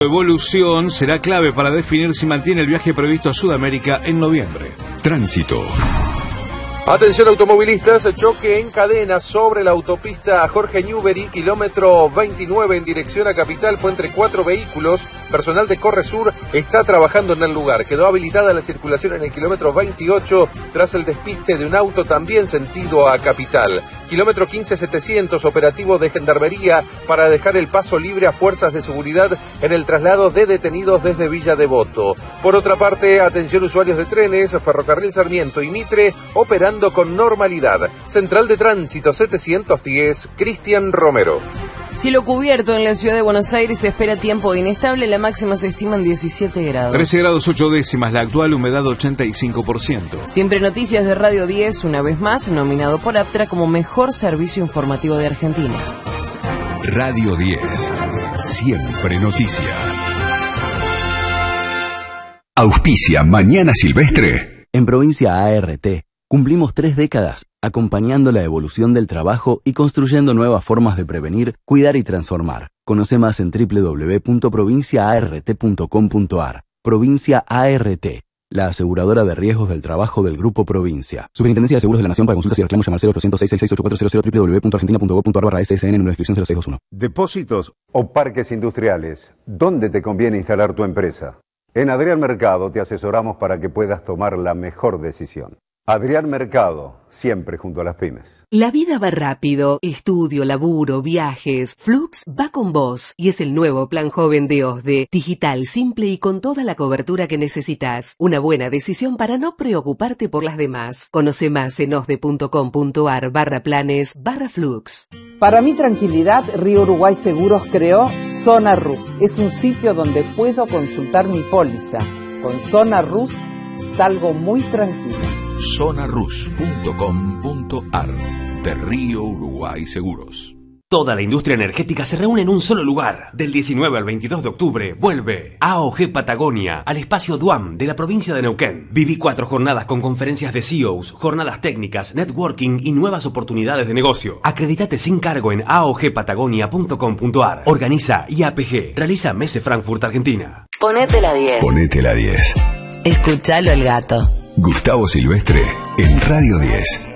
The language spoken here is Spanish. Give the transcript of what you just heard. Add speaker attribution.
Speaker 1: Evolución será clave para definir si mantiene el viaje previsto a Sudamérica en noviembre.
Speaker 2: Tránsito.
Speaker 3: Atención automovilistas, choque en cadena sobre la autopista Jorge Newbery, kilómetro 29 en dirección a Capital, fue entre 4 vehículos. Personal de Corresur está trabajando en el lugar. Quedó habilitada la circulación en el kilómetro 28 tras el despiste de un auto también sentido a Capital. Kilómetro 15700, operativo de Gendarmería para dejar el paso libre a fuerzas de seguridad en el traslado de detenidos desde Villa Devoto. Por otra parte, atención usuarios de trenes, Ferrocarril Sarmiento y Mitre operando con normalidad. Central de Tránsito 710, Cristian Romero.
Speaker 4: Cielo cubierto en la ciudad de Buenos Aires, se espera tiempo inestable, la máxima se estima en 17 grados.
Speaker 1: 13 grados 8 décimas, la actual humedad 85%.
Speaker 4: Siempre Noticias de Radio 10, una vez más, nominado por Aptra como mejor servicio informativo de Argentina.
Speaker 2: Radio 10, siempre noticias. Auspicia Mañana Silvestre.
Speaker 5: En Provincia ART cumplimos 3 décadas acompañando la evolución del trabajo y construyendo nuevas formas de prevenir, cuidar y transformar. Conoce más en www.provinciaart.com.ar. Provincia ART, la aseguradora de riesgos del trabajo del Grupo Provincia. Superintendencia de Seguros de la Nación. Para consultas y reclamos llama al 0800-666-8400 www.argentina.gov.ar/SSN en inscripción 0621.
Speaker 6: Depósitos o parques industriales. ¿Dónde te conviene instalar tu empresa? En Adrián Mercado te asesoramos para que puedas tomar la mejor decisión. Adrián Mercado, siempre junto a las pymes.
Speaker 7: La vida va rápido, estudio, laburo, viajes. Flux va con vos y es el nuevo plan joven de OSDE. Digital, simple y con toda la cobertura que necesitas. Una buena decisión para no preocuparte por las demás. Conoce más en osde.com.ar/planes/flux.
Speaker 8: Para mi tranquilidad, Río Uruguay Seguros creó Zona Rus. Es un sitio donde puedo consultar mi póliza. Con Zona Rus salgo muy tranquilo.
Speaker 2: Zonarus.com.ar de Río Uruguay Seguros.
Speaker 9: Toda la industria energética se reúne en un solo lugar. Del 19 al 22 de octubre vuelve AOG Patagonia al espacio Duam de la provincia de Neuquén. Viví 4 jornadas con conferencias de CEOs, jornadas técnicas, networking y nuevas oportunidades de negocio. Acredítate sin cargo en aogpatagonia.com.ar. Organiza IAPG. Realiza Messe Frankfurt, Argentina.
Speaker 10: Ponete la 10.
Speaker 2: Ponete la 10.
Speaker 10: Escuchalo el gato.
Speaker 2: Gustavo Silvestre en Radio 10.